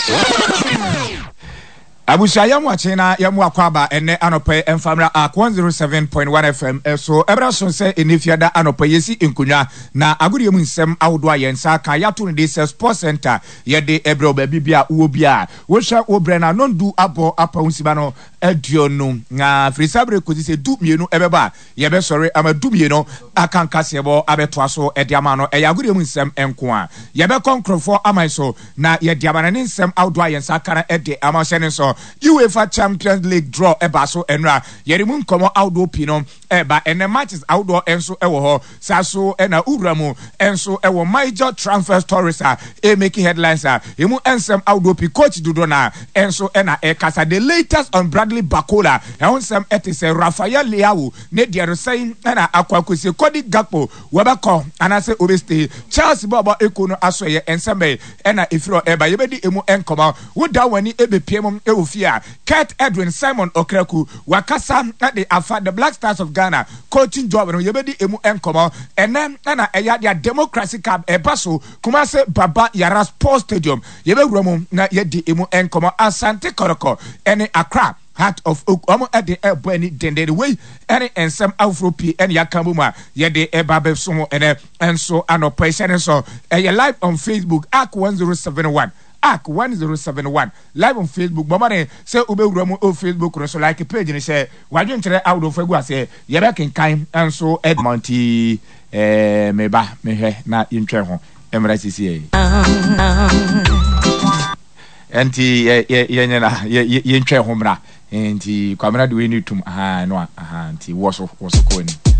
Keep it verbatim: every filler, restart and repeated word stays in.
Abusha yamu achina yamu akwaba ene anope emfamra ak one oh seven point one F M so ebra so se enifiada anope yesi inkunya na agudi yemu nsem awdo ayensa ka yato ne se sports center yede ebra obabi bia wo bia wo hwa wo bre na nondu abo apa unsiba no aduonu na frisabre kozi se du mienu ebeba yebe sori ama du mienu akanka sebo abeto so ediama no e agudi yemu nsem enko a yebe konkrofo amaiso na yediama ne nsem awdo ayensa kara ede ama hye so UEFA Champions League draw eba so enra yerimu nkomo outdoor pino eba ene matches outdoor enso ewo ho saso ena uramu enso ewo major transfer stories are e making headlines are emu ensem outdoor pi coach Dudona enso ena e kasa the latest on Bradley Bakola ensem etise Rafael Leao ne diaro saying ena akwakosi Cody Gakpo webako anase obeste Chelsea bobo ekono asoye ensembe ena ifiro eba yebedi emu enkoma woda wani ebe piemom ewo fia Kurt Edwin Simon Okreku wakasa at the afa the Black Stars of Ghana coaching job no yebedi emu enkomo enen na eya dia democracy cup ebaso Kumase Baba Yara Sports Stadium yebewuramu na yedi emu enkomo Asante Koroko ene Accra Heart of Oak omo at the airport any dended way any and some afro p and yakamuma yede ebabe sumo ene enso anopetion so e live on Facebook A K one oh seven one A K one oh seven one live on Facebook bomane say ubewura mu o Facebook so like page ni say wadwenkyere awdo fagu ase yebe kenkan enso Edmonti eh meba mehwe na yintwe ho emra sisi e enti ye nyena yintwe ho mra enti kwamra de we ni tum aha no aha enti wo so wo so ko ni